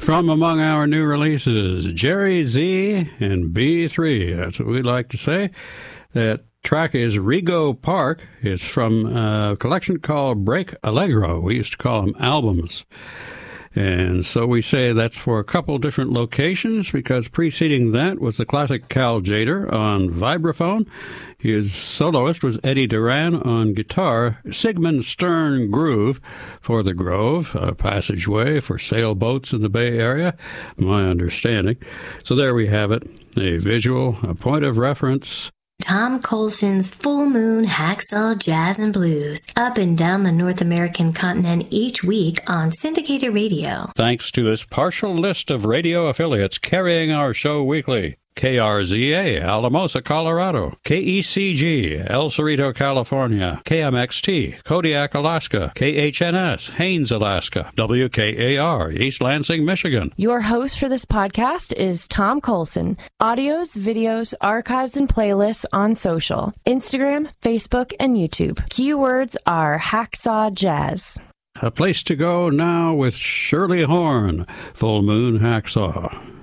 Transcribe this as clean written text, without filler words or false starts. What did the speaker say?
From among our new releases, Jerry Z and B3. That's what we like to say. That track is Rego Park. It's from a collection called Break Allegro. We used to call them albums. And so we say that's for a couple different locations, because preceding that was the classic Cal Tjader on vibraphone. His soloist was Eddie Duran on guitar. Sigmund Stern Groove for The Grove, a passageway for sailboats in the Bay Area, my understanding. So there we have it, a visual, a point of reference. Tom Colson's Full Moon Hacksaw Jazz and Blues, up and down the North American continent each week on syndicated radio. Thanks to this partial list of radio affiliates carrying our show weekly. KRZA, Alamosa, Colorado. KECG, El Cerrito, California. KMXT, Kodiak, Alaska. KHNS, Haines, Alaska. WKAR, East Lansing, Michigan. Your host for this podcast is Tom Colson. Audios, videos, archives, and playlists on social. Instagram, Facebook, and YouTube. Keywords are Hacksaw Jazz. A place to go now with Shirley Horn, Full Moon Hacksaw.